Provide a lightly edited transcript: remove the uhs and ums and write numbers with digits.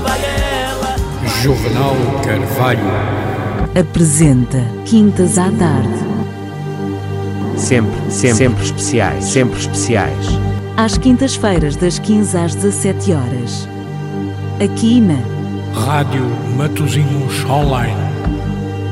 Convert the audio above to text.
vai ela. Juvenal Carvalho apresenta Quintas à Tarde. Sempre especiais. Às quintas-feiras, das 15 às 17 horas. Aqui na Rádio Matosinhos Online.